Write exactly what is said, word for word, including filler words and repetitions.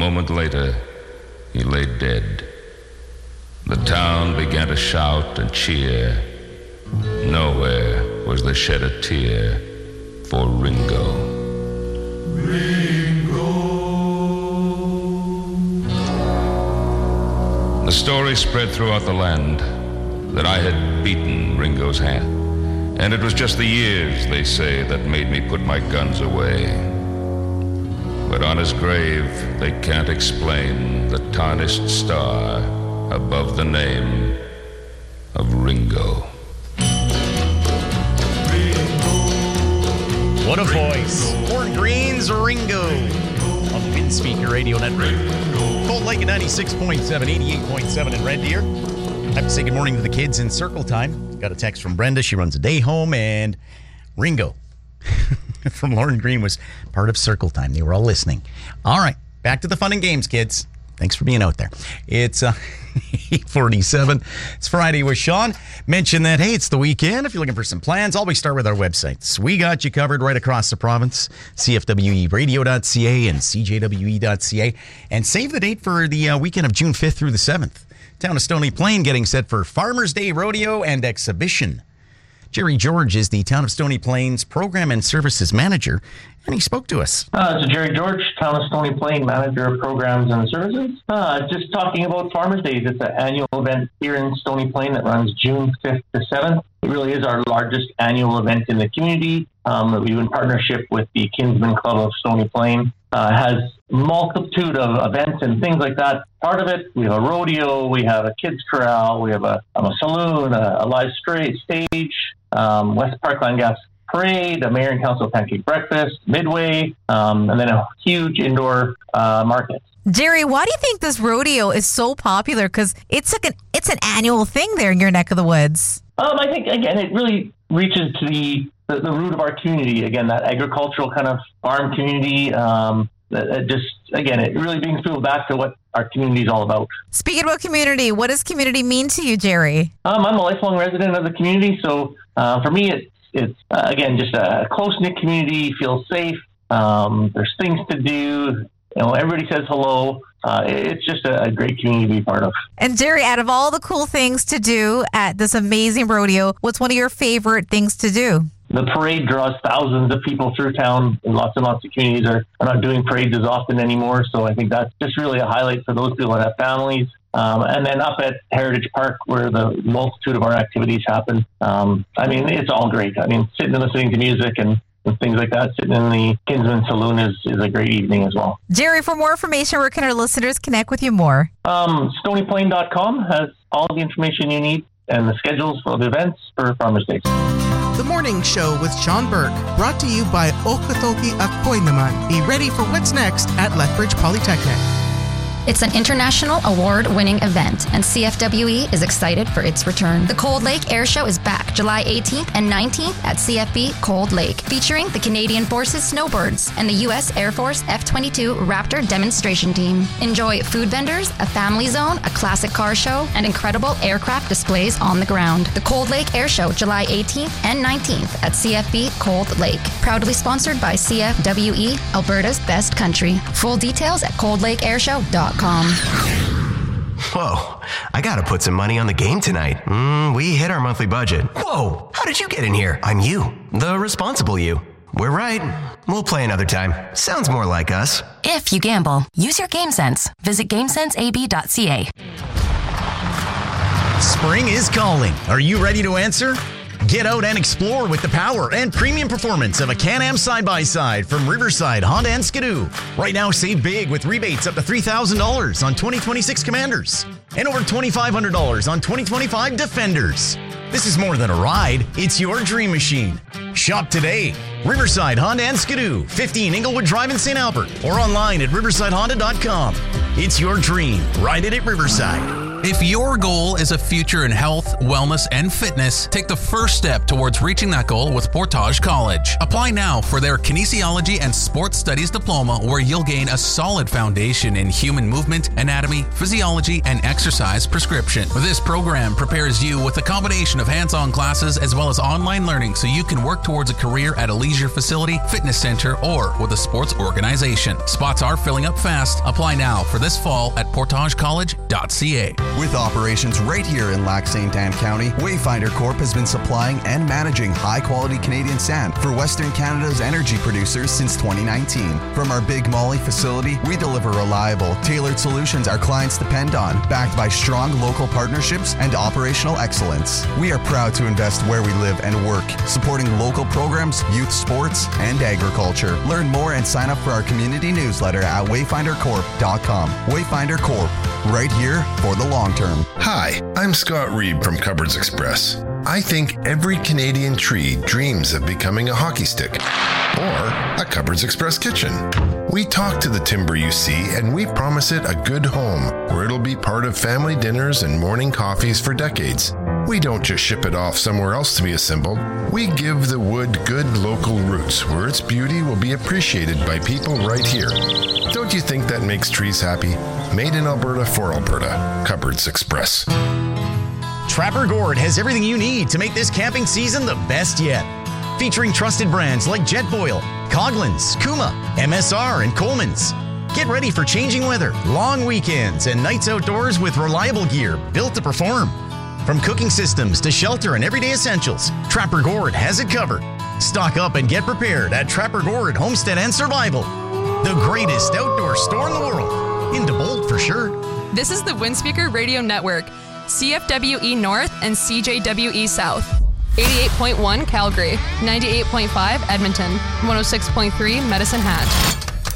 moment later, he lay dead. The town began to shout and cheer. Nowhere was there shed a tear for Ringo. Ringo. The story spread throughout the land that I had beaten Ringo's hand. And it was just the years, they say, that made me put my guns away. But on his grave, they can't explain the tarnished star above the name of Ringo. What a voice. Lorne Green's Ringo on the Windspeaker Radio Network. Cold Lake at ninety-six point seven, eighty-eight point seven in Red Deer. I have to say good morning to the kids in Circle Time. Got a text from Brenda. She runs a day home, and Ringo from Lorne Green was part of Circle Time. They were all listening. All right, back to the fun and games, kids. Thanks for being out there. It's uh, eight forty-seven. It's Friday with Sean. Mention that, hey, it's the weekend. If you're looking for some plans, always start with our websites. We got you covered right across the province, c f w e radio dot c a and c j w e dot c a. And save the date for the uh, weekend of June fifth through the seventh. Town of Stony Plain getting set for Farmers Day Rodeo and Exhibition. Jerry George is the Town of Stony Plain's Program and Services Manager, and he spoke to us. Uh, it's Jerry George, Town of Stony Plain, Manager of Programs and Services. Uh, just talking about Farmers Days. It's an annual event here in Stony Plain that runs June fifth to seventh. It really is our largest annual event in the community. Um, we do in partnership with the Kinsman Club of Stony Plain. Uh, has multitude of events and things like that. Part of it, we have a rodeo, we have a kids corral, we have a, a saloon, a, a live straight stage, um, West Parkland Gas Parade, a Mayor and Council Pancake Breakfast, Midway, um, and then a huge indoor uh, market. Jerry, why do you think this rodeo is so popular? Because it's like an it's an annual thing there in your neck of the woods. Um, I think, again, it really reaches to the, the, the root of our community. Again, that agricultural kind of farm community. Um, that just, again, it really brings people back to what our community is all about. Speaking about community, what does community mean to you, Jerry? Um, I'm a lifelong resident of the community. So uh, for me, it's, it's uh, again, just a close-knit community, feels safe. Um, there's things to do. You know, everybody says hello. Uh, it's just a, a great community to be part of. And Jerry, out of all the cool things to do at this amazing rodeo, what's one of your favorite things to do? The parade draws thousands of people through town, and lots and lots of communities are, are not doing parades as often anymore. So I think that's just really a highlight for those people that have families. Um, and then up at Heritage Park, where the multitude of our activities happen. Um, I mean, it's all great. I mean, sitting and listening to music and and things like that, sitting in the Kinsman Saloon is, is a great evening as well. Jerry, for more information, where can our listeners connect with you more? Um, stony plain dot com has all the information you need and the schedules for the events for Farmers Days. The Morning Show with Sean Burke, brought to you by Okatoki Akoy Naman. Be ready for what's next at Lethbridge Polytechnic. It's an international award-winning event, and C F W E is excited for its return. The Cold Lake Air Show is back July eighteenth and nineteenth at C F B Cold Lake, featuring the Canadian Forces Snowbirds and the U S Air Force F twenty-two Raptor demonstration team. Enjoy food vendors, a family zone, a classic car show, and incredible aircraft displays on the ground. The Cold Lake Air Show, July eighteenth and nineteenth at C F B Cold Lake. Proudly sponsored by C F W E, Alberta's best country. Full details at cold lake air show dot com. Whoa, I gotta put some money on the game tonight. Mm, we hit our monthly budget. Whoa, how did you get in here? I'm you, the responsible you. We're right. We'll play another time. Sounds more like us. If you gamble, use your game sense. Visit game sense a b dot c a. Spring is calling. Are you ready to answer? Get out and explore with the power and premium performance of a Can-Am side-by-side from Riverside Honda and Skidoo. Right now, save big with rebates up to three thousand dollars on twenty twenty-six Commanders and over twenty-five hundred dollars on twenty twenty-five Defenders. This is more than a ride, it's your dream machine. Shop today. Riverside Honda and Skidoo, fifteen Inglewood Drive in Saint Albert, or online at riverside honda dot com. It's your dream. Ride it at Riverside. If your goal is a future in health, wellness, and fitness, take the first step towards reaching that goal with Portage College. Apply now for their Kinesiology and Sports Studies Diploma, where you'll gain a solid foundation in human movement, anatomy, physiology, and exercise prescription. This program prepares you with a combination of hands-on classes as well as online learning so you can work towards a career at a leisure facility, fitness center, or with a sports organization. Spots are filling up fast. Apply now for this fall at portage college dot c a. With operations right here in Lac Saint Anne County, Wayfinder Corp has been supplying and managing high-quality Canadian sand for Western Canada's energy producers since twenty nineteen. From our Big Molly facility, we deliver reliable, tailored solutions our clients depend on, backed by strong local partnerships and operational excellence. We are proud to invest where we live and work, supporting local programs, youth sports, and agriculture. Learn more and sign up for our community newsletter at wayfinder corp dot com. Wayfinder Corp, right here for the long term. Hi, I'm Scott Reed from Cupboards Express. I think every Canadian tree dreams of becoming a hockey stick or a Cupboards Express kitchen. We talk to the timber you see, and we promise it a good home where it'll be part of family dinners and morning coffees for decades. We don't just ship it off somewhere else to be assembled. We give the wood good local roots where its beauty will be appreciated by people right here. Don't you think that makes trees happy? Made in Alberta for Alberta. Cupboards Express. Trapper Gourd has everything you need to make this camping season the best yet. Featuring trusted brands like Jetboil, Coghlan's, Kuma, M S R, and Coleman's. Get ready for changing weather, long weekends, and nights outdoors with reliable gear built to perform. From cooking systems to shelter and everyday essentials, Trapper Gourd has it covered. Stock up and get prepared at Trapper Gourd Homestead and Survival, the greatest outdoor store in the world. Into bold for sure. This is the Windspeaker Radio Network, C F W E North and C J W E South. eighty-eight point one Calgary, ninety-eight point five Edmonton, one oh six point three Medicine Hat.